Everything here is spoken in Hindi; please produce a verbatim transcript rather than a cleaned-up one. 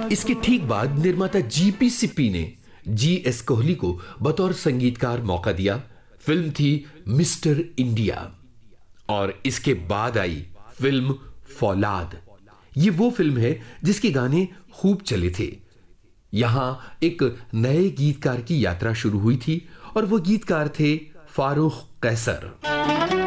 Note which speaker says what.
Speaker 1: इसके ठीक बाद निर्माता जीपी सिप्पी ने जी एस कोहली को बतौर संगीतकार मौका दिया। फिल्म थी मिस्टर इंडिया। और इसके बाद आई फिल्म फौलाद। ये वो फिल्म है जिसके गाने खूब चले थे। यहां एक नए गीतकार की यात्रा शुरू हुई थी और वो गीतकार थे फारूक कैसर।